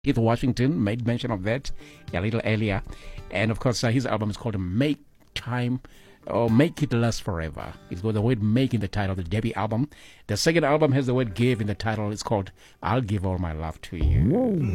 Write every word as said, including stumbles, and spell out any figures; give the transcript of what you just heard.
Keith Washington made mention of that a little earlier. And of course, uh, his album is called Make Time or Make It Last Forever. It's got the word make in the title, the debut album. The second album has the word give in the title. It's called I'll Give All My Love to You. Whoa.